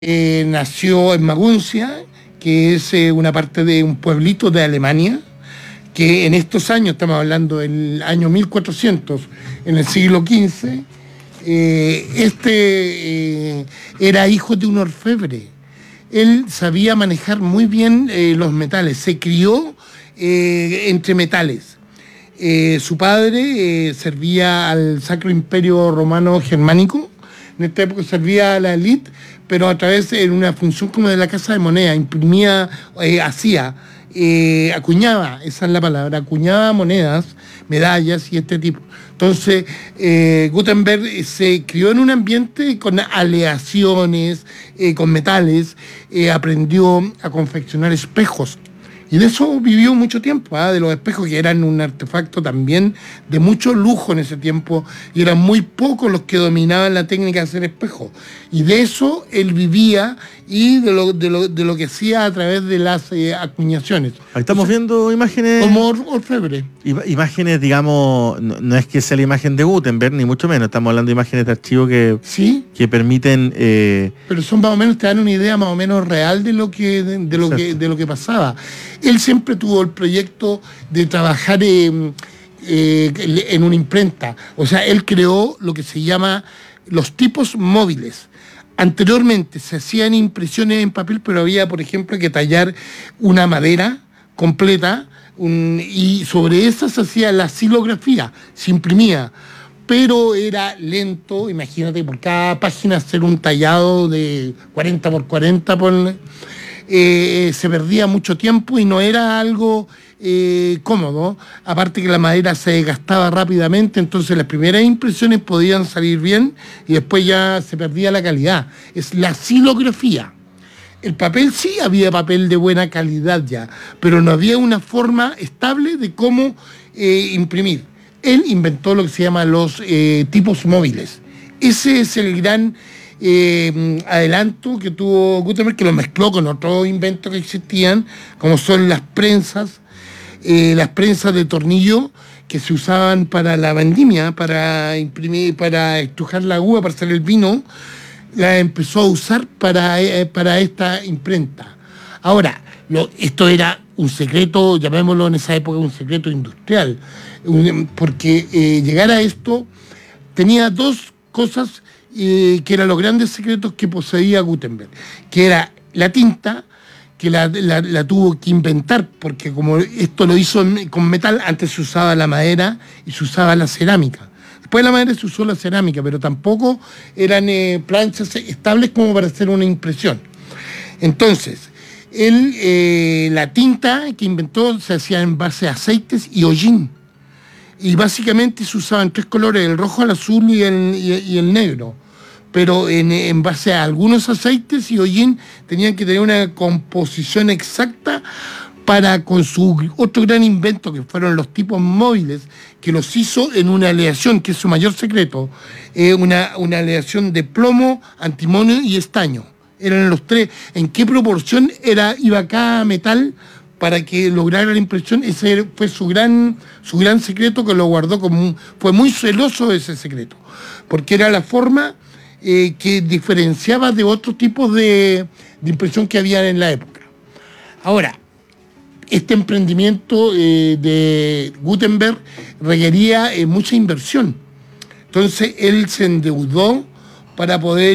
Nació en Maguncia, que es una parte de un pueblito de Alemania, que en estos años, estamos hablando del año 1400, en el siglo XV, era hijo de un orfebre. Él sabía manejar muy bien los metales, se crió entre metales. Su padre servía al Sacro Imperio Romano Germánico. En esta época servía a la élite, pero a través de una función como de la casa de moneda, imprimía, acuñaba, esa es la palabra, acuñaba monedas, medallas y este tipo. Entonces, Gutenberg se crió en un ambiente con aleaciones, con metales, aprendió a confeccionar espejos. Y de eso vivió mucho tiempo, de los espejos, que eran un artefacto también de mucho lujo en ese tiempo, y eran muy pocos los que dominaban la técnica de hacer espejos. Y de eso él vivía, y de lo que hacía a través de las acuñaciones. Ahí estamos viendo imágenes. Como orfebre. Imágenes, digamos, no es que sea la imagen de Gutenberg, ni mucho menos. Estamos hablando de imágenes de archivo ¿Sí? que permiten. Pero son más o menos, te dan una idea más o menos real de lo que pasaba. Él siempre tuvo el proyecto de trabajar en una imprenta. O sea, él creó lo que se llama los tipos móviles. Anteriormente se hacían impresiones en papel, pero había, por ejemplo, que tallar una madera completa y sobre esa se hacía la xilografía, se imprimía. Pero era lento, imagínate, por cada página hacer un tallado de 40 por 40, se perdía mucho tiempo y no era algo cómodo. Aparte que la madera se desgastaba rápidamente, entonces las primeras impresiones podían salir bien y después ya se perdía la calidad. Es la xilografía. El papel sí, había papel de buena calidad ya, pero no había una forma estable de cómo imprimir. Él inventó lo que se llama los tipos móviles. Ese es el gran adelanto que tuvo Gutenberg, que lo mezcló con otros inventos que existían, como son las prensas de tornillo que se usaban para la vendimia, para imprimir, para estrujar la uva, para hacer el vino. La empezó a usar para esta imprenta. Ahora, esto era un secreto, llamémoslo en esa época un secreto industrial, porque llegar a esto tenía dos cosas que eran los grandes secretos que poseía Gutenberg, que era la tinta, que la tuvo que inventar, porque como esto lo hizo con metal, antes se usaba la madera y se usaba la cerámica. Después de la madera se usó la cerámica, pero tampoco eran planchas estables como para hacer una impresión. Entonces, la tinta que inventó se hacía en base a aceites y hollín. Y básicamente se usaban tres colores, el rojo, el azul y el negro. Pero en base a algunos aceites y hollín tenían que tener una composición exacta con su otro gran invento, que fueron los tipos móviles, que los hizo en una aleación, que es su mayor secreto, una aleación de plomo, antimonio y estaño. Eran los tres. ¿En qué proporción iba cada metal para que lograra la impresión? Ese fue su gran secreto, que lo guardó fue muy celoso de ese secreto, porque era la forma que diferenciaba de otros tipos de impresión que había en la época. Ahora, este emprendimiento de Gutenberg requería mucha inversión. Entonces él se endeudó para poder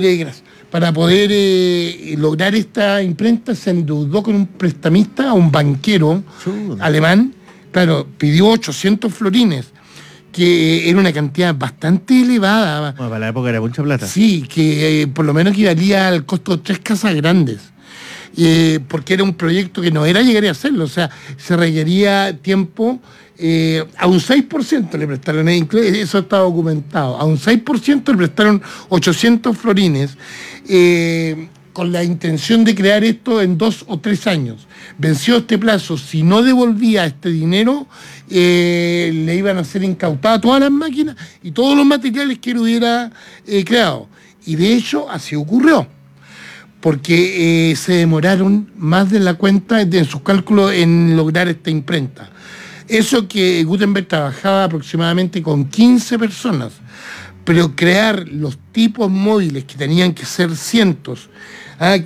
lograr esta imprenta. Se endeudó con un prestamista, un banquero alemán. Claro, pidió 800 florines, que era una cantidad bastante elevada. Bueno, para la época era mucha plata. Sí, que por lo menos equivalía al costo de 3 casas grandes. Porque era un proyecto que no era llegar a hacerlo, o sea, se requería tiempo. A un 6% le prestaron, eso está documentado, a un 6% le prestaron 800 florines, con la intención de crear esto en 2 o 3 años. Venció este plazo, si no devolvía este dinero, le iban a ser incautadas todas las máquinas y todos los materiales que él hubiera creado. Y de hecho, así ocurrió, porque se demoraron más de la cuenta en sus cálculos en lograr esta imprenta. Eso que Gutenberg trabajaba aproximadamente con 15 personas, pero crear los tipos móviles que tenían que ser cientos,